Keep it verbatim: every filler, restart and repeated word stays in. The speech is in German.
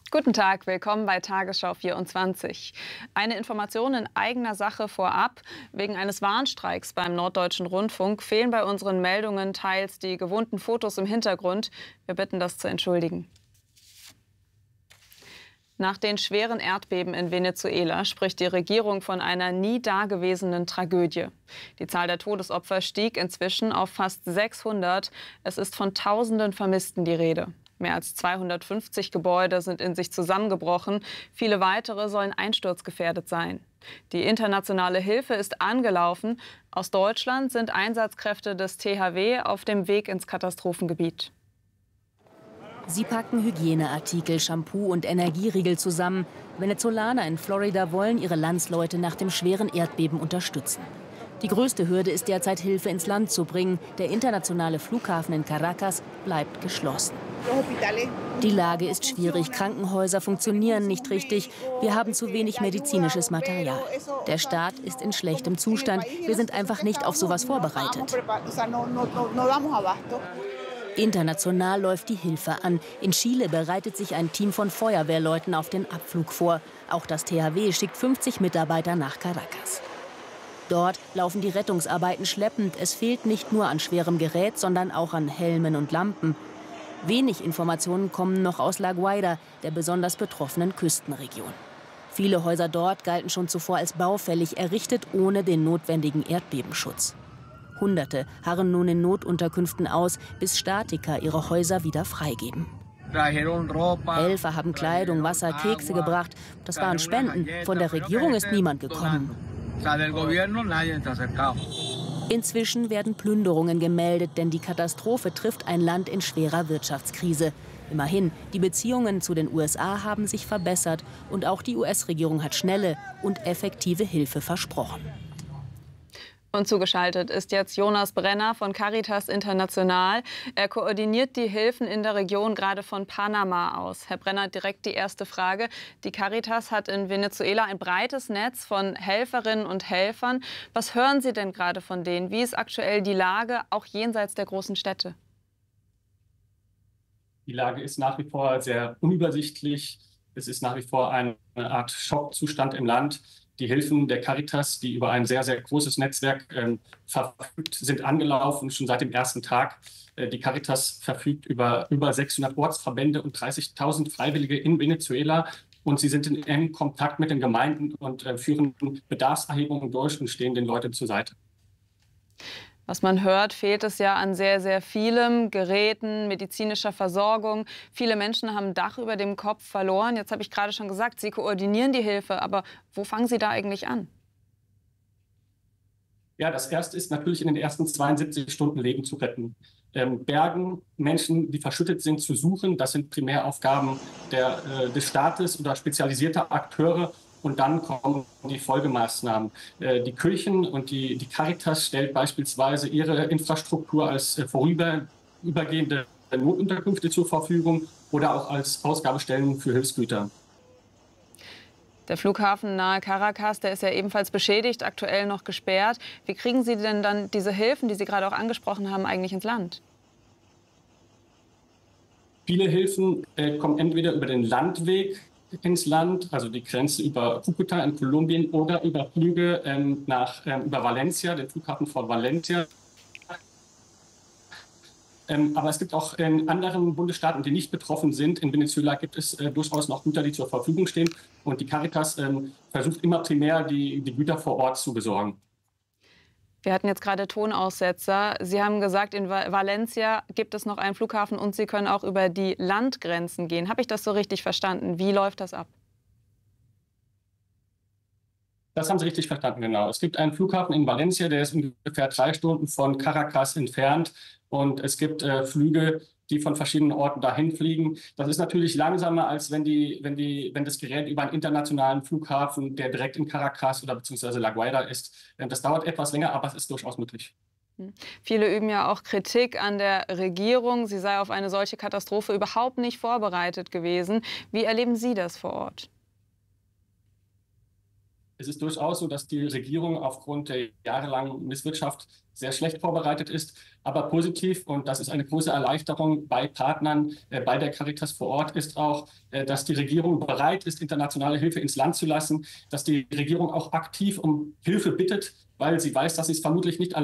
Guten Tag, willkommen bei Tagesschau vierundzwanzig. Eine Information in eigener Sache vorab. Wegen eines Warnstreiks beim Norddeutschen Rundfunk fehlen bei unseren Meldungen teils die gewohnten Fotos im Hintergrund. Wir bitten, das zu entschuldigen. Nach den schweren Erdbeben in Venezuela spricht die Regierung von einer nie dagewesenen Tragödie. Die Zahl der Todesopfer stieg inzwischen auf fast sechshundert. Es ist von Tausenden Vermissten die Rede. Mehr als zweihundertfünfzig Gebäude sind in sich zusammengebrochen. Viele weitere sollen einsturzgefährdet sein. Die internationale Hilfe ist angelaufen. Aus Deutschland sind Einsatzkräfte des T H W auf dem Weg ins Katastrophengebiet. Sie packen Hygieneartikel, Shampoo und Energieriegel zusammen. Venezolaner in Florida wollen ihre Landsleute nach dem schweren Erdbeben unterstützen. Die größte Hürde ist derzeit, Hilfe ins Land zu bringen. Der internationale Flughafen in Caracas bleibt geschlossen. Die Lage ist schwierig. Krankenhäuser funktionieren nicht richtig. Wir haben zu wenig medizinisches Material. Der Staat ist in schlechtem Zustand. Wir sind einfach nicht auf sowas vorbereitet. International läuft die Hilfe an. In Chile bereitet sich ein Team von Feuerwehrleuten auf den Abflug vor. Auch das T H W schickt fünfzig Mitarbeiter nach Caracas. Dort laufen die Rettungsarbeiten schleppend. Es fehlt nicht nur an schwerem Gerät, sondern auch an Helmen und Lampen. Wenig Informationen kommen noch aus La Guaira, der besonders betroffenen Küstenregion. Viele Häuser dort galten schon zuvor als baufällig, errichtet ohne den notwendigen Erdbebenschutz. Hunderte harren nun in Notunterkünften aus, bis Statiker ihre Häuser wieder freigeben. Helfer haben Kleidung, Wasser, Kekse gebracht. Das waren Spenden. Von der Regierung ist niemand gekommen. Inzwischen werden Plünderungen gemeldet, denn die Katastrophe trifft ein Land in schwerer Wirtschaftskrise. Immerhin, die Beziehungen zu den U S A haben sich verbessert und auch die U S-Regierung hat schnelle und effektive Hilfe versprochen. Und zugeschaltet ist jetzt Jonas Brenner von Caritas International. Er koordiniert die Hilfen in der Region gerade von Panama aus. Herr Brenner, direkt die erste Frage. Die Caritas hat in Venezuela ein breites Netz von Helferinnen und Helfern. Was hören Sie denn gerade von denen? Wie ist aktuell die Lage, auch jenseits der großen Städte? Die Lage ist nach wie vor sehr unübersichtlich. Es ist nach wie vor eine Art Schockzustand im Land. Die Hilfen der Caritas, die über ein sehr, sehr großes Netzwerk ähm, verfügt, sind angelaufen, schon seit dem ersten Tag. Äh, die Caritas verfügt über über sechshundert Ortsverbände und dreißigtausend Freiwillige in Venezuela. Und sie sind in engem Kontakt mit den Gemeinden und äh, führen Bedarfserhebungen durch und stehen den Leuten zur Seite. Was man hört, fehlt es ja an sehr, sehr vielem, Geräten, medizinischer Versorgung. Viele Menschen haben ein Dach über dem Kopf verloren. Jetzt habe ich gerade schon gesagt, Sie koordinieren die Hilfe. Aber wo fangen Sie da eigentlich an? Ja, das Erste ist natürlich, in den ersten zweiundsiebzig Stunden Leben zu retten. Ähm, Bergen, Menschen, die verschüttet sind, zu suchen. Das sind Primäraufgaben der, äh, des Staates oder spezialisierter Akteure. Und dann kommen die Folgemaßnahmen. Die Kirchen und die, die Caritas stellt beispielsweise ihre Infrastruktur als vorübergehende Notunterkünfte zur Verfügung oder auch als Ausgabestellen für Hilfsgüter. Der Flughafen nahe Caracas, der ist ja ebenfalls beschädigt, aktuell noch gesperrt. Wie kriegen Sie denn dann diese Hilfen, die Sie gerade auch angesprochen haben, eigentlich ins Land? Viele Hilfen äh, kommen entweder über den Landweg ins Land, also die Grenze über Cúcuta in Kolumbien, oder über Flüge ähm, nach, ähm, über Valencia, den Flughafen von Valencia. Ähm, aber es gibt auch in anderen Bundesstaaten, die nicht betroffen sind. In Venezuela gibt es äh, durchaus noch Güter, die zur Verfügung stehen. Und die Caritas ähm, versucht immer primär, die, die Güter vor Ort zu besorgen. Wir hatten jetzt gerade Tonaussetzer. Sie haben gesagt, in Valencia gibt es noch einen Flughafen und Sie können auch über die Landgrenzen gehen. Habe ich das so richtig verstanden? Wie läuft das ab? Das haben Sie richtig verstanden, genau. Es gibt einen Flughafen in Valencia, der ist ungefähr drei Stunden von Caracas entfernt. Und es gibt äh, Flüge, die von verschiedenen Orten dahin fliegen. Das ist natürlich langsamer, als wenn, die, wenn, die, wenn das Gerät über einen internationalen Flughafen, der direkt in Caracas oder beziehungsweise La Guaira ist. Das dauert etwas länger, aber es ist durchaus möglich. Viele üben ja auch Kritik an der Regierung. Sie sei auf eine solche Katastrophe überhaupt nicht vorbereitet gewesen. Wie erleben Sie das vor Ort? Es ist durchaus so, dass die Regierung aufgrund der jahrelangen Misswirtschaft sehr schlecht vorbereitet ist. Aber positiv, und das ist eine große Erleichterung bei Partnern, äh, bei der Caritas vor Ort, ist auch, äh, dass die Regierung bereit ist, internationale Hilfe ins Land zu lassen, dass die Regierung auch aktiv um Hilfe bittet, weil sie weiß, dass sie es vermutlich nicht allein